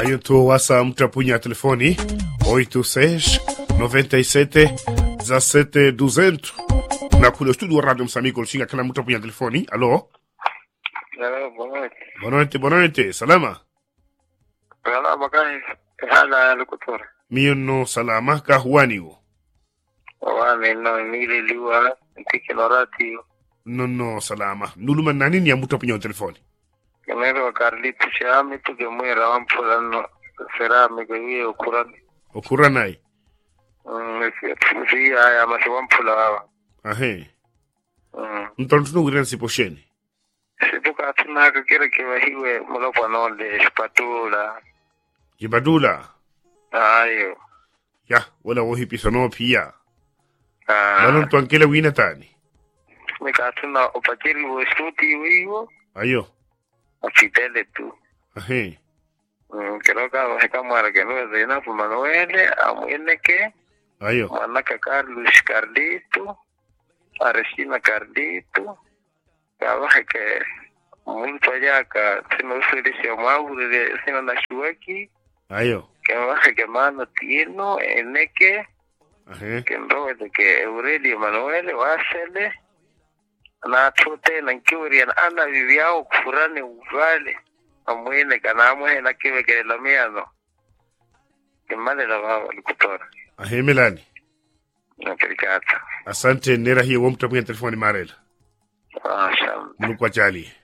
Aí tu wasa mtapunha telefone 86 97 17 200 na kule studio Radio Msamico Lushinga kana mtapunha telefoni. Allo? Bonoite, salama? Salama kai hala lukutora. Miono salama ka huani wo. Wame no mile liwa ntike norati. No salama. Nuluma nani ya mtapunha telefoni? Kamero Carlito Chami tu que muy rampolano será me que okuranai. Sí, ya más wampula. Ahe. Entonces no gran siposheni. Se toca tuna que quiere que bajiwe molopa no de spatula. Jibadula. Ayo. Ya, wala wohi pisono pia. Manon tuankele wina tani. Me katuna opakiri wo stuti wiwo. Ayo. Afitele tu. Ahe. Creo que cámara que no es de nada, Manuel, a que Ayo. Manaca Carlos Carlito, Aresina Carlito, trabaja que mucho allá que se nos ofreció Mauro de Sena Nashuaki, Ayo. que baja que mano Tino, que Ahe. que no es de que Aurelio Manuel va a hacerle na chote na kiuri ana viviao kufurani uvale amwene kana amwene kiwe ke la miano kimale la baba likutora Ahe melani. na kirikata Asante nera hiyo wamtapunha telefoni marela. sham Mungu ajali.